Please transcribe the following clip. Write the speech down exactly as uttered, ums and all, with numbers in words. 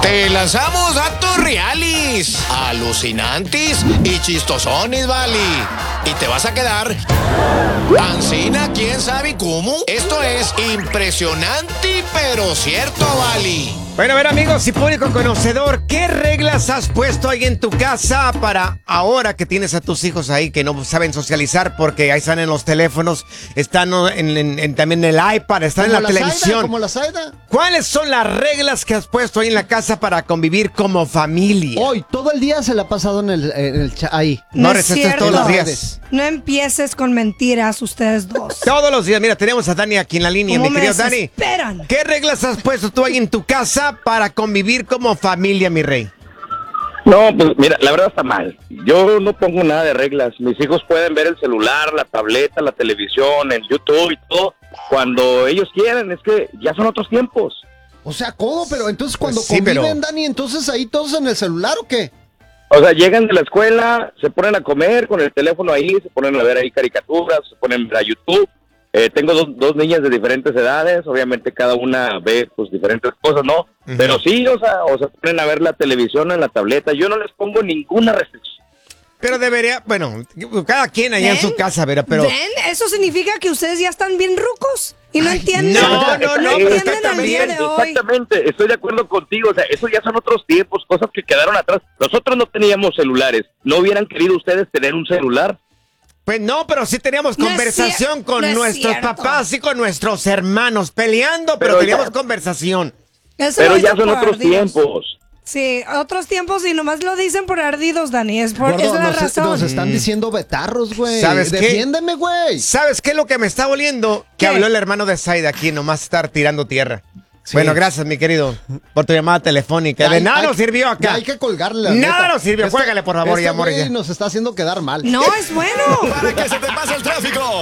Te lanzamos datos reales, alucinantes y chistosones, vale. Y te vas a quedar ancina, quién sabe cómo. Esto es impresionante, pero cierto, vale. Bueno, a ver, amigos y público conocedor, ¿qué reglas has puesto ahí en tu casa para ahora que tienes a tus hijos ahí que no saben socializar porque ahí están en los teléfonos, están en, en, en también en el iPad, están en la, la televisión? Saida, como la Saida. ¿Cuáles son las reglas que has puesto ahí en la casa para convivir como familia? Hoy, todo el día se la ha pasado en el, en el cha- ahí. No, No no es todos los cierto. días. No empieces con mentiras ustedes dos. Todos los días. Mira, tenemos a Dani aquí en la línea, ¿Cómo mi me querido Dani. desesperan? ¿Qué reglas has puesto tú ahí en tu casa para convivir como familia, mi rey? No, pues mira, la verdad está mal. Yo no pongo nada de reglas. Mis hijos pueden ver el celular, la tableta, la televisión, el YouTube y todo cuando ellos quieran. Es que ya son otros tiempos. O sea, ¿cómo? Pero entonces cuando Pues sí, conviven, pero- Dani, entonces ahí todos en el celular ¿o qué? O sea, llegan de la escuela, se ponen a comer con el teléfono ahí, se ponen a ver ahí caricaturas, se ponen a ver a YouTube. Eh, tengo dos, dos niñas de diferentes edades, obviamente cada una ve pues diferentes cosas, ¿no? Ujú. Pero sí, o sea, o se ponen a ver la televisión en la tableta. Yo no les pongo ninguna restricción. Pero debería, bueno, cada quien allá en ¿Ven? su casa, verá, pero... ¿Ven? Eso significa que ustedes ya están bien rucos y no entienden. no, no, no, pero entienden está al día también, de hoy. Exactamente, estoy de acuerdo contigo, o sea, eso ya son otros tiempos, cosas que quedaron atrás. Nosotros no teníamos celulares, ¿no hubieran querido ustedes tener un celular? Pues no, pero sí teníamos No es conversación cier- con no es nuestros cierto. papás y con nuestros hermanos, peleando, pero, Pero teníamos ya- conversación. Eso Pero lo ya hizo son por otros ardidos. tiempos. Sí, otros tiempos y nomás lo dicen por ardidos, Dani. Es por Gordo, es la nos, razón. nos están diciendo betarros, güey. ¿Sabes qué? Defiéndeme, güey. ¿Sabes qué es lo que me está oliendo? Que ¿Qué? habló el hermano de Saida aquí, nomás estar tirando tierra. Sí. Bueno, gracias, mi querido, por tu llamada telefónica. Ya De hay- nada hay- nos sirvió ya acá. hay que colgarle. la Nada neta. nos sirvió. Cuélgale, por favor, este ya, amor, güey ya. nos está haciendo quedar mal. No, es bueno. Para que se te pase el tráfico.